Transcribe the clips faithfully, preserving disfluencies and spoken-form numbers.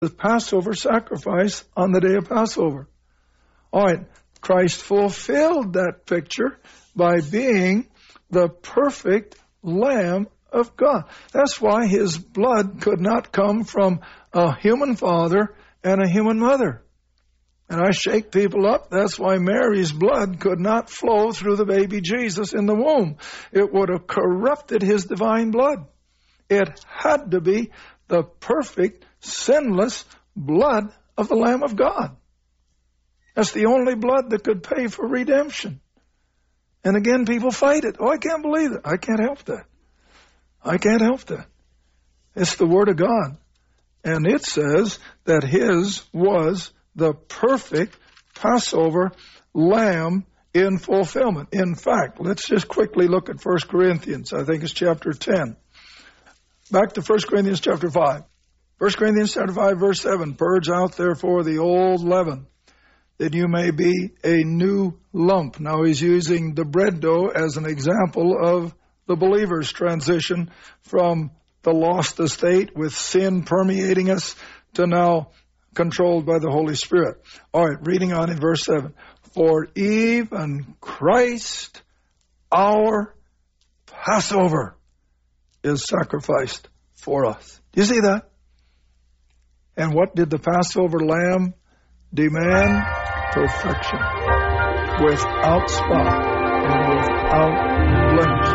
the Passover sacrifice on the day of Passover. All right, Christ fulfilled that picture by being the perfect Lamb of God. That's why his blood could not come from a human father and a human mother. And I shake people up. That's why Mary's blood could not flow through the baby Jesus in the womb. It would have corrupted his divine blood. It had to be the perfect, sinless blood of the Lamb of God. That's the only blood that could pay for redemption. And again, people fight it. Oh, I can't believe it. I can't help that. I can't help that. It's the Word of God. And it says that his was the perfect Passover lamb in fulfillment. In fact, let's just quickly look at First Corinthians. I think it's chapter ten. Back to First Corinthians chapter five. First Corinthians chapter five, verse seven. Purge out therefore the old leaven, that you may be a new lump. Now he's using the bread dough as an example of the believer's transition from the lost estate with sin permeating us to now controlled by the Holy Spirit. All right, reading on in verse seven. For even Christ, our Passover, is sacrificed for us. Do you see that? And what did the Passover lamb demand? Perfection, without spot and without blemish.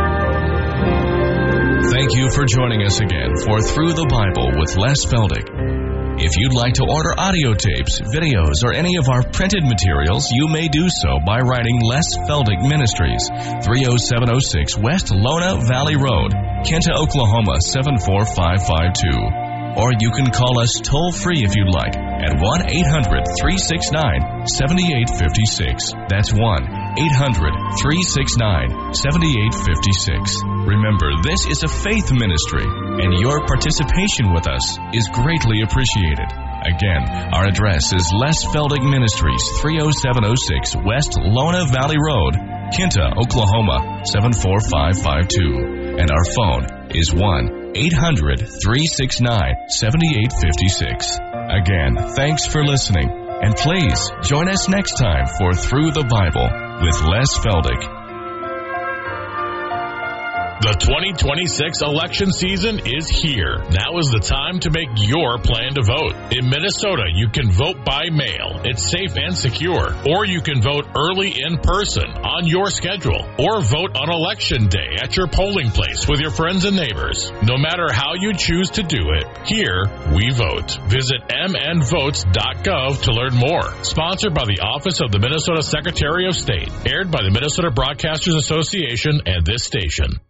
Thank you for joining us again for Through the Bible with Les Feldick. If you'd like to order audio tapes, videos, or any of our printed materials, you may do so by writing Les Feldick Ministries, three oh seven oh six West Lona Valley Road, Kinta, Oklahoma seven four five five two. Or you can call us toll-free if you'd like at one eight hundred three six nine seven eight five six. That's one eight hundred three six nine seven eight five six. Remember, this is a faith ministry, and your participation with us is greatly appreciated. Again, our address is Les Feldick Ministries, three oh seven oh six West Lona Valley Road, Kinta, Oklahoma seven four five five two. And our phone is one eight hundred three six nine seven eight five six. Again, thanks for listening, and please join us next time for Through the Bible with Les Feldick. The twenty twenty-six election season is here. Now is the time to make your plan to vote. In Minnesota, you can vote by mail. It's safe and secure. Or you can vote early in person on your schedule. Or vote on election day at your polling place with your friends and neighbors. No matter how you choose to do it, here we vote. Visit m n votes dot gov to learn more. Sponsored by the Office of the Minnesota Secretary of State. Aired by the Minnesota Broadcasters Association and this station.